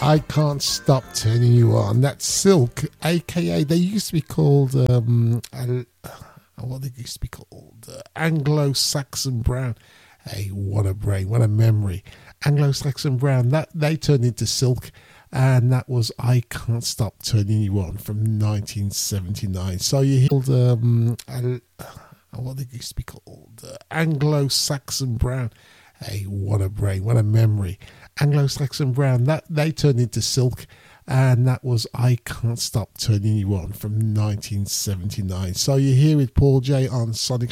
I Can't Stop Turning You On. That's Silk, aka they used to be called what they used to be called Anglo-Saxon Brown. Hey, what a brain, what a memory. Anglo-Saxon Brown, that they turned into Silk, and that was I Can't Stop Turning You On from 1979. So you heard what they used to be called Anglo-Saxon Brown. Hey, what a brain, what a memory. Anglo-Saxon Brown, that they turned into Silk, and that was I Can't Stop Turning You On from 1979. So you're here with Paul J on Sonic